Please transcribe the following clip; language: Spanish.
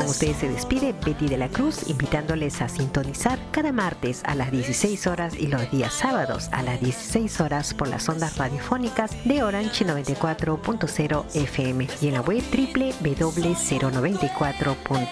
ustedes se despide Betty de la Cruz, invitándoles a sintonizar cada martes a las 16 horas y los días sábados a las 16 horas por las ondas radiofónicas de Orange 94.0 FM y en la web www.094.com.